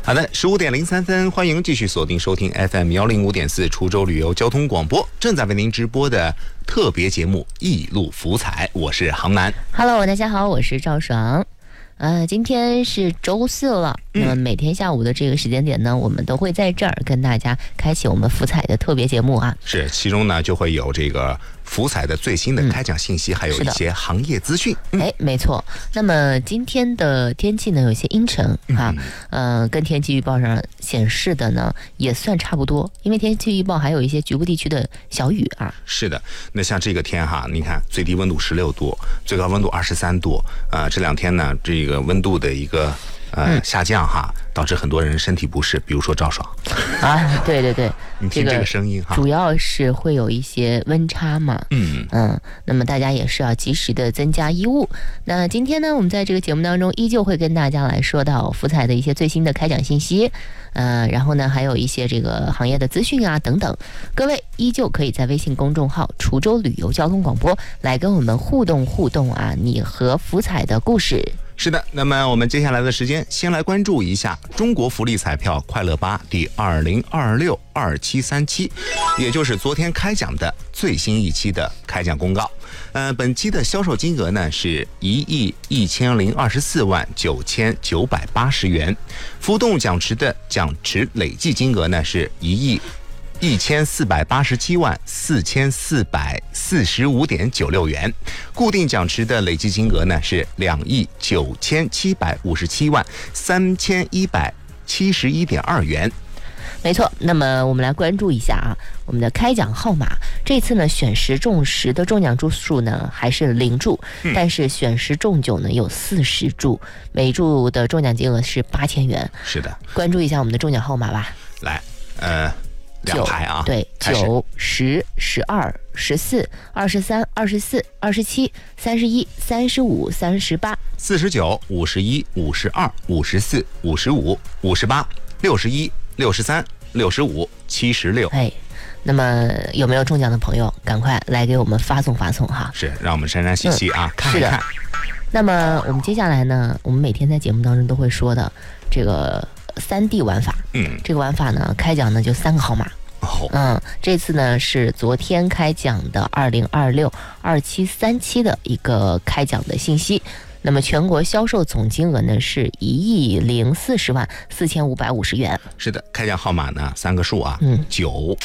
好的，15:03，欢迎继续锁定收听 FM105.4 滁州旅游交通广播，正在为您直播的特别节目《艺路福彩》，我是杭南。 Hello， 大家好，我是赵爽。今天是周四了，那么每天下午的这个时间点呢，我们都会在这儿跟大家开启我们福彩的特别节目啊。 是，其中呢就会有这个福彩的最新的开奖信息，还有一些行业资讯。 没错。那么今天的天气呢有些阴沉啊，跟天气预报上显示的呢也算差不多，因为天气预报还有一些局部地区的小雨啊。 是的，那像这个天哈，你看最低温度16度，最高温度23度，这两天呢这个温度的一个下降哈，导致很多人身体不适，比如说赵爽啊，对对对， 你听这个声音哈， 主要是会有一些温差嘛，那么大家也是要及时的增加衣物。那今天呢，我们在这个节目当中依旧会跟大家来说到福彩的一些最新的开奖信息，然后呢还有一些这个行业的资讯啊等等，各位依旧可以在微信公众号滁州旅游交通广播来跟我们互动啊，你和福彩的故事。 是的，那么我们接下来的时间，先来关注一下中国福利彩票快乐8第2026-2737，也就是昨天开奖的最新一期的开奖公告。本期的销售金额呢是110149980元，浮动奖池的奖池累计金额呢是114874445.96元，固定奖池的累计金额呢是29757万3171.2元。 没错，那么我们来关注一下啊，我们的开奖号码。这次呢，选10中10的中奖注数呢还是0注，但是选10中9呢有40注，每注的中奖金额是8000元。 是的， 关注一下我们的中奖号码吧。 来，两排啊， 对，9、10、12、14、23、24、27、31、35、38、 49、51、52、54、55、58、61、63、65、76。 那么有没有中奖的朋友，赶快来给我们发送哈。 是，让我们沾沾喜气啊，看一看。 那么我们接下来呢，我们每天在节目当中都会说的这个3D 玩法，这个玩法呢，开奖呢就3个号码。这次呢是昨天开奖的2026-2737的一个开奖的信息。那么全国销售总金额呢是10404,550元。 是的，开奖号码呢3个数啊，902。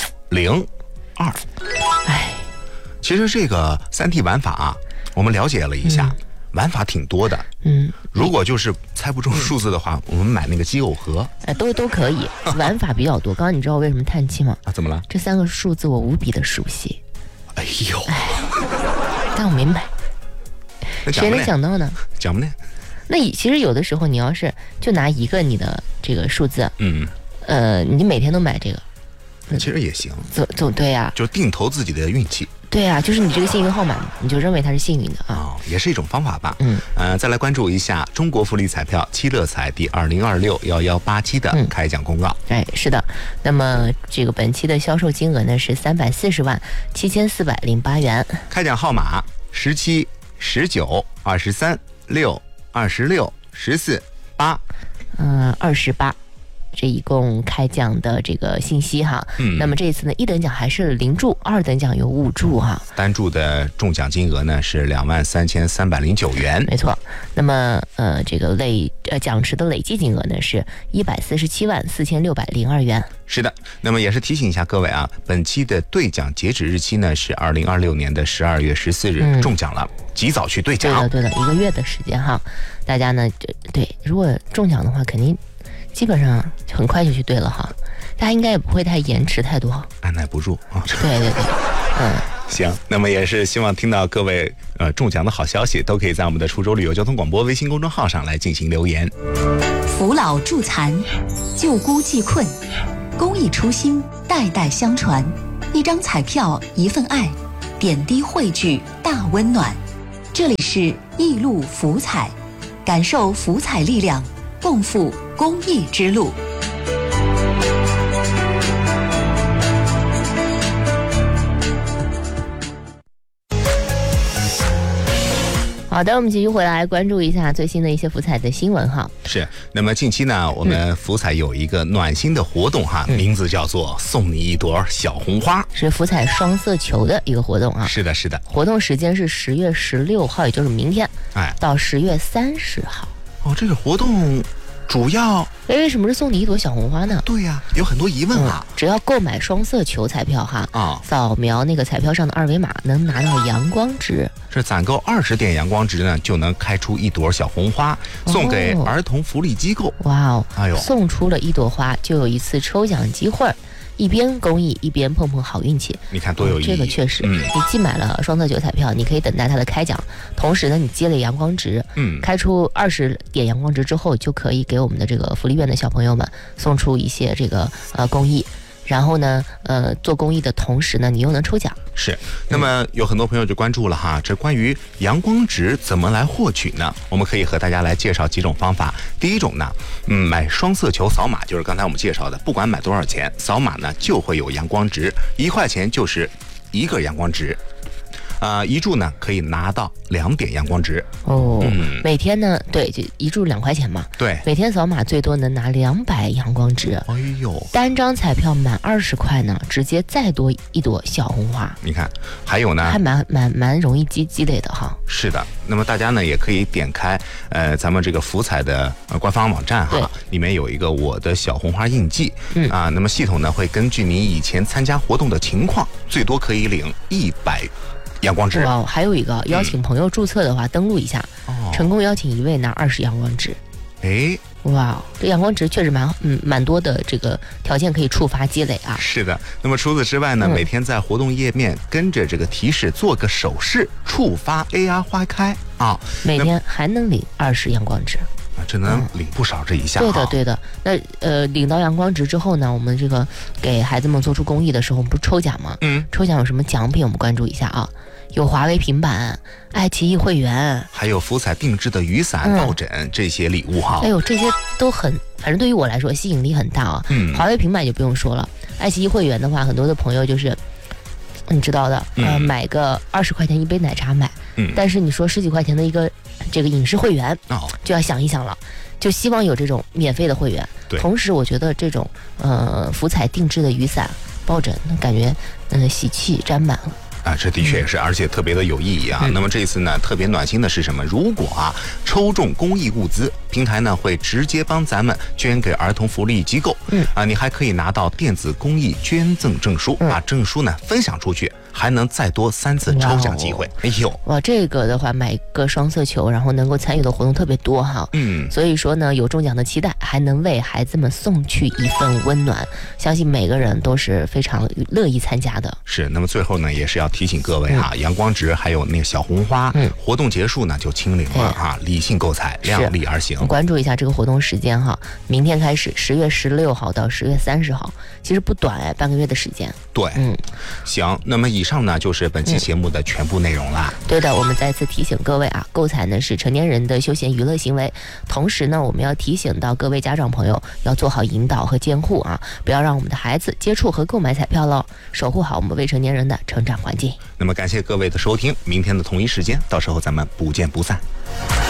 其实这个3D 玩法啊，我们了解了一下，玩法挺多的。如果就是猜不中数字的话，我们买那个机偶盒， 都可以。玩法比较多。刚刚你知道我为什么叹气吗？ 怎么了？ 这3个数字我无比的熟悉。 哎呦， 但我没买。谁能想到呢？ 讲不呢？ 那其实有的时候你要是就拿一个你的这个数字，你每天都买这个， 其实也行。 对呀， 就定投自己的运气。对呀，就是你这个幸运号码，你就认为它是幸运的啊。 也是一种方法吧。再来关注一下中国福利彩票七乐彩第2026-1187的开奖公告。 是的。那么这个本期的销售金额呢是3407408元。 开奖号码17、19、23、6、26、14、8。 28。这一共开奖的这个信息哈，那么这一次呢，1等奖还是0注，2等奖有5注哈， 单注的中奖金额呢是23309元， 没错。那么这个奖池的累计金额呢是1474602元。 是的，那么也是提醒一下各位啊，本期的兑奖截止日期呢是2026年的12月14日，中奖了，及早去兑奖。 对的，1个月的时间哈，大家呢如果中奖的话，肯定基本上很快就去对了哈，大家应该也不会太延迟太多， 按耐不住啊。 对， 行，那么也是希望听到各位中奖的好消息，都可以在我们的滁州旅游交通广播微信公众号上来进行留言。 扶老助残，救孤济困，公益初心，代代相传。一张彩票，一份爱，点滴汇聚，大温暖。这里是艺路福彩，感受福彩力量，共赴公益之路。 好的，我们继续回来关注一下最新的一些福彩的新闻哈。 是，那么近期呢，我们福彩有一个暖心的活动哈，名字叫做送你一朵小红花， 是福彩双色球的一个活动啊。 是的，是的。 活动时间是10月16号，也就是明天，到10月30号。 哦，这个活动主要为什么是送你一朵小红花呢？ 对呀，有很多疑问啊。 只要购买双色球彩票哈，扫描那个彩票上的二维码，能拿到阳光值。 这攒够20点阳光值呢，就能开出一朵小红花，送给儿童福利机构。 哇哦，哎呦，送出了一朵花，就有一次抽奖机会。一边公益一边碰碰好运气， 你看多有意义。 这个确实，你既买了双色球彩票，你可以等待它的开奖，同时呢，你接了阳光值，开出20点阳光值之后，就可以给我们的这个福利院的小朋友们送出一些这个公益。然后呢，做公益的同时呢，你又能抽奖。 是，那么有很多朋友就关注了哈，这关于阳光值怎么来获取呢？我们可以和大家来介绍几种方法。第一种呢，买双色球扫码，就是刚才我们介绍的，不管买多少钱，扫码呢就会有阳光值，1块钱就是1个阳光值。一注呢可以拿到2点阳光值哦。每天呢，对，就一注2块钱嘛。 对， 每天扫码最多能拿200阳光值。 哎呦， 单张彩票满20块呢，直接再多一朵小红花。 你看，还有呢， 还蛮容易积累的哈。 是的，那么大家呢也可以点开咱们这个福彩的官方网站哈，里面有一个我的小红花印记那么系统呢会根据你以前参加活动的情况，最多可以领100阳光值。 哇，还有一个邀请朋友注册的话，登录一下，成功邀请1位拿20阳光值。 哎， 哇，这阳光值确实蛮多的，这个条件可以触发积累啊。 是的，那么除此之外呢，每天在活动页面跟着这个提示做个手势，触发 AR 花开啊， 每天还能领20阳光值。 这能领不少这一下。 对的。那领到阳光值之后呢，我们这个给孩子们做出公益的时候，我们不是抽奖吗？抽奖有什么奖品？我们关注一下啊。有华为平板、爱奇艺会员， 还有福彩定制的雨伞、抱枕这些礼物哈。 哎呦，这些都很，反正对于我来说吸引力很大啊。华为平板就不用说了，爱奇艺会员的话，很多的朋友就是你知道的，买个20块钱一杯奶茶买，但是你说10几块钱的一个这个影视会员，就要想一想了，就希望有这种免费的会员。同时我觉得这种福彩定制的雨伞、抱枕，感觉喜气沾满了。 这的确也是，而且特别的有意义啊。那么这次呢，特别暖心的是什么？如果抽中公益物资，平台呢会直接帮咱们捐给儿童福利机构。你还可以拿到电子公益捐赠证书，把证书呢分享出去，还能再多3次抽奖机会。哎呦， 哇，这个的话买个双色球，然后能够参与的活动特别多哈。所以说呢，有中奖的期待，还能为孩子们送去一份温暖，相信每个人都是非常乐意参加的。 是，那么最后呢，也是要提醒各位阳光值还有那个小红花，活动结束呢就清零了理性购彩，量力而行。 关注一下这个活动时间哈，明天开始10月16号到10月30号，其实不短半个月的时间。 对，行，那么以上呢就是本期节目的全部内容啦。 对的，我们再次提醒各位购彩呢是成年人的休闲娱乐行为，同时呢我们要提醒到各位家长朋友要做好引导和监护不要让我们的孩子接触和购买彩票喽，守护好我们未成年人的成长环境。 那么感谢各位的收听，明天的同一时间，到时候咱们不见不散。